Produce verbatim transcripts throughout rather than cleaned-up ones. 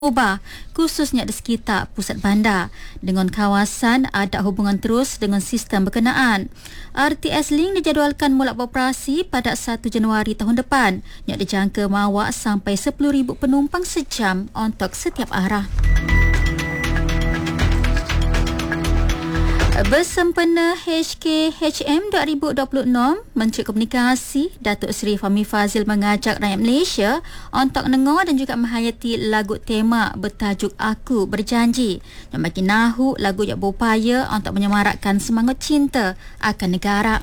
ubah, khususnya di sekitar pusat bandar. Dengan kawasan ada hubungan terus dengan sistem berkenaan. R T S Link dijadualkan mula beroperasi pada satu Januari tahun depan, yang dijangka mawa sampai sepuluh ribu penumpang sejam untuk setiap arah. Bersempena H K H M dua ribu dua puluh enam, Menteri Komunikasi Datuk Seri Fahmi Fadzil mengajak rakyat Malaysia untuk dengar dan juga menghayati lagu tema bertajuk Aku Berjanji, yang bagi nahu lagu yang berupaya untuk menyemarakkan semangat cinta akan negara.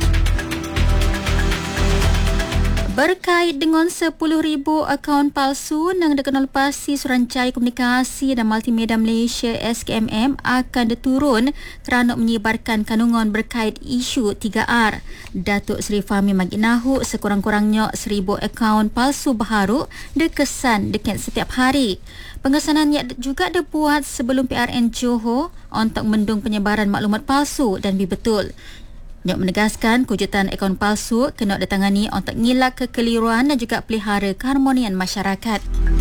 Berkait dengan sepuluh ribu akaun palsu yang dikenal pasti Suruhanjaya Komunikasi dan Multimedia Malaysia S K M M akan diturun kerana menyebarkan kandungan berkait isu tiga R. Datuk Seri Fahmi maginahu sekurang-kurangnya seribu akaun palsu baharu dikesan dekat setiap hari. Pengesanan yang juga dibuat sebelum P R N Johor untuk mendung penyebaran maklumat palsu dan betul. Yang menegaskan kejutan akaun palsu kena ditangani untuk ngilak kekeliruan dan juga pelihara keharmonian masyarakat.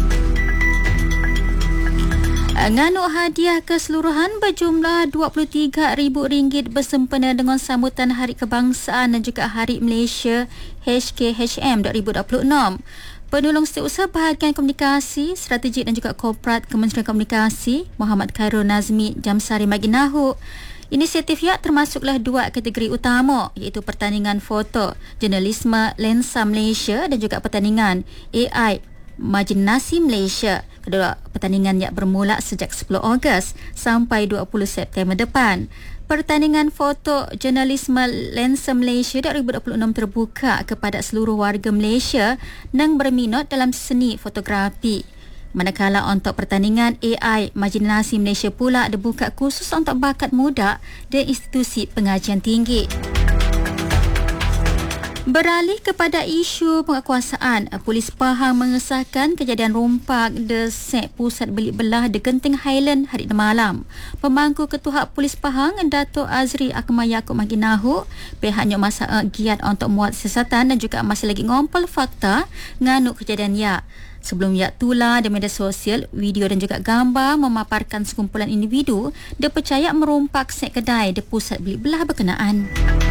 Nganuk hadiah keseluruhan berjumlah dua puluh tiga ribu ringgit bersempena dengan sambutan Hari Kebangsaan dan juga Hari Malaysia H K H M dua ribu dua puluh enam. Penolong Setiausaha Bahagian Komunikasi, Strategik dan juga Korporat Kementerian Komunikasi, Muhammad Khairul Nazmi Jamsari maginahu inisiatif ia termasuklah dua kategori utama, iaitu pertandingan foto jurnalisme Lensa Malaysia dan juga pertandingan A I Majinasi Malaysia. Kedua pertandingan yang bermula sejak sepuluh Ogos sampai dua puluh September depan. Pertandingan foto jurnalisme Lensa Malaysia dua ribu dua puluh enam terbuka kepada seluruh warga Malaysia yang berminat dalam seni fotografi. Manakala untuk pertandingan A I Majinasi Malaysia pula dibuka khusus untuk bakat muda dan institusi pengajian tinggi. Beralih kepada isu penguasaan, Polis Pahang mengesahkan kejadian rompak di sek pusat belik belah di Genting Highland hari malam. Pemangku Ketua Polis Pahang, Dato' Azri Akmal Yaakob maginahu, pihaknya masa giat untuk muat siasatan dan juga masih lagi ngompol fakta nganuk kejadian ya. Sebelum ia tular di media sosial, video dan juga gambar memaparkan sekumpulan individu dipercaya merompak sek kedai di pusat belik belah berkenaan.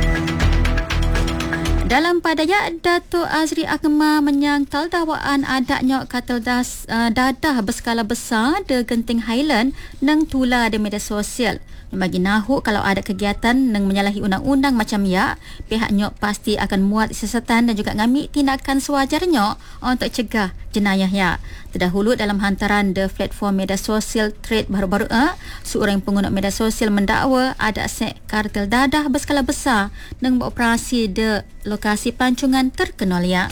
Dalam padanya, Dato' Azri Akmal menyangkal dakwaan adanya katil das, uh, dadah berskala besar di Genting Highland yang tular di media sosial. Bagi nahu kalau ada kegiatan yang menyalahi undang-undang macam ya, pihaknya pasti akan muat siasatan dan juga ngambil tindakan sewajarnya untuk cegah jenayah ya. Terdahulu dalam hantaran di platform media sosial Thread baru-baru eh, seorang pengguna media sosial mendakwa ada sek kartel dadah berskala besar yang beroperasi di lokasi pelancongan terkenal ya.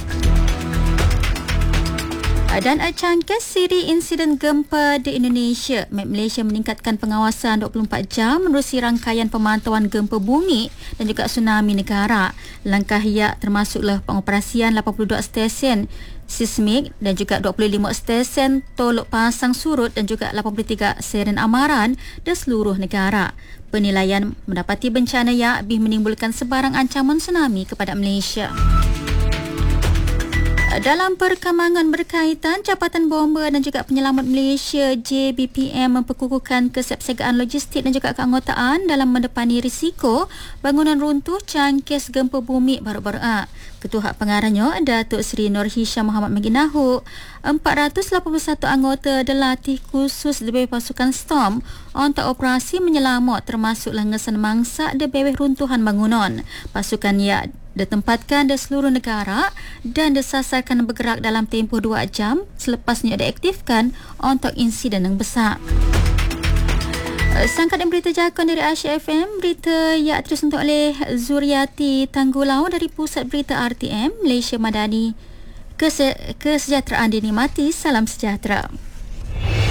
Dan cangkes siri insiden gempa di Indonesia. Met Malaysia meningkatkan pengawasan dua puluh empat jam menerusi rangkaian pemantauan gempa bumi dan juga tsunami negara. Langkah ia termasuklah pengoperasian lapan puluh dua stesen seismik dan juga dua puluh lima stesen tolok pasang surut dan juga lapan puluh tiga siren amaran di seluruh negara. Penilaian mendapati bencana ia lebih menimbulkan sebarang ancaman tsunami kepada Malaysia. Dalam perkembangan berkaitan, Jabatan Bomba dan juga Penyelamat Malaysia J B P M memperkukuhkan kesiapsiagaan logistik dan juga keanggotaan dalam mendepani risiko bangunan runtuh cangkes gempa bumi baru-baru ini. Ketua Pengarahnya, Datuk Seri Nur Hisham Muhammad maginahu, empat ratus lapan puluh satu anggota dilatih khusus di bawah pasukan Storm untuk operasi menyelamat termasuklah ngesan mangsa di bawah runtuhan bangunan. Pasukan ia ditempatkan di seluruh negara dan disasarkan bergerak dalam tempoh dua jam selepasnya diaktifkan untuk insiden yang besar. Sangkat dan berita jakun dari Asia F M, berita yang terus untuk oleh Zuriati Tanggulau dari Pusat Berita R T M Malaysia Madani. Kese- kesejahteraan dinikmati, salam sejahtera.